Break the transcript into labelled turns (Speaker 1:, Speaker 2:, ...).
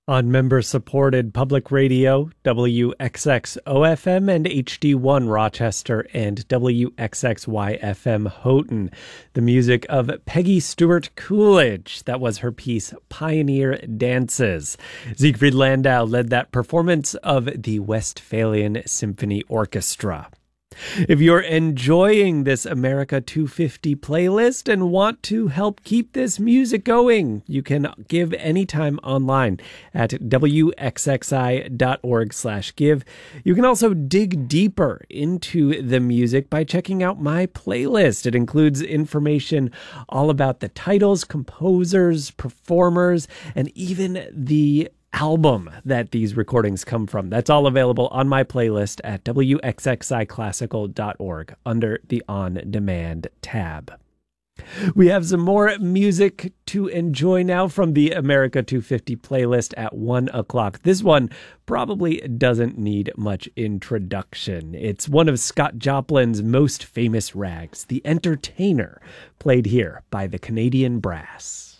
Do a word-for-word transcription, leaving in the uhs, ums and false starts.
Speaker 1: On member-supported public radio, W X X O F M and H D one Rochester and W X X Y F M Houghton. The music of Peggy Stewart Coolidge. That was her piece, Pioneer Dances. Siegfried Landau led that performance of the Westphalian Symphony Orchestra. If you're enjoying this America two fifty playlist and want to help keep this music going, you can give anytime online at W X X I dot org slash give. You can also dig deeper into the music by checking out my playlist. It includes information all about the titles, composers, performers, and even the album that these recordings come from. That's all available on my playlist at W X X I classical dot org under the On Demand tab. We have some more music to enjoy now from the America two fifty playlist at one o'clock. This one probably doesn't need much introduction. It's one of Scott Joplin's most famous rags, The Entertainer, played here by the Canadian Brass.